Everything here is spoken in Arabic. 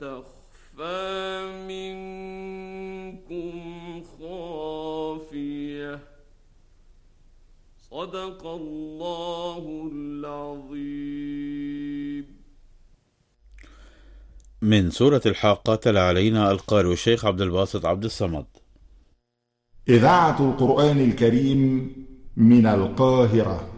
تخفى منكم خافية. صدق الله العظيم. من سورة الحاقة تلا علينا القارئ الشيخ عبد الباسط عبد الصمد. إذاعة القرآن الكريم من القاهرة.